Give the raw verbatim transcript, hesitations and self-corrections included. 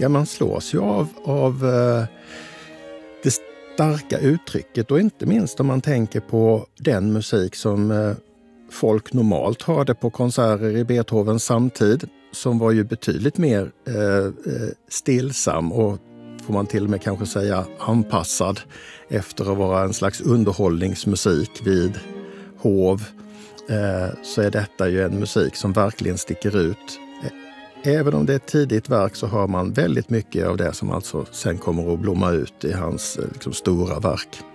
Ja, man slås ju av, av eh, det starka uttrycket, och inte minst om man tänker på den musik som eh, folk normalt hörde på konserter i Beethovens samtid, som var ju betydligt mer eh, stillsam och, får man till och med kanske säga, anpassad efter att vara en slags underhållningsmusik vid hov. Eh, så är detta ju en musik som verkligen sticker ut. Även om det är ett tidigt verk så hör man väldigt mycket av det som alltså sen kommer att blomma ut i hans liksom, stora verk.